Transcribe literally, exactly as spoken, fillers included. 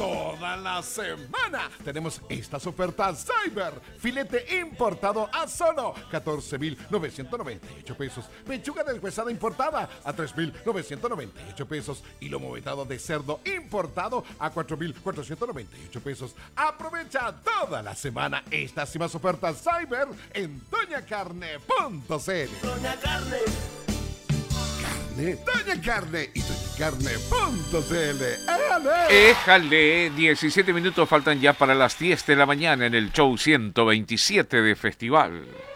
Toda la semana tenemos estas ofertas Cyber. Filete importado a solo catorce mil novecientos noventa y ocho pesos. Pechuga deshuesada importada a tres mil novecientos noventa y ocho pesos. Y lomo vetado de cerdo importado a cuatro mil cuatrocientos noventa y ocho pesos. Aprovecha toda la semana estas y más ofertas Cyber en doña carne punto c l. Doña Carne. Doña Carne y doña carne punto c l. Éjale, diecisiete minutos faltan ya para las diez de la mañana en el show ciento veintisiete de Festival.